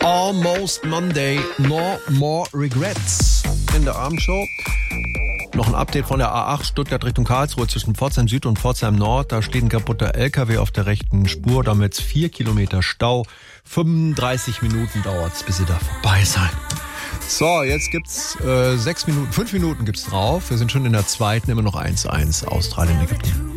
Almost Monday, no more regrets. In der Abendshow noch ein Update von der A8 Stuttgart Richtung Karlsruhe zwischen Pforzheim Süd und Pforzheim Nord. Da steht ein kaputter LKW auf der rechten Spur, damit 4 Kilometer Stau. 35 Minuten dauert's, bis Sie da vorbei seid. So, jetzt gibt's 5 Minuten gibt's drauf. Wir sind schon in der zweiten, immer noch 1-1 Australien, Ägypten.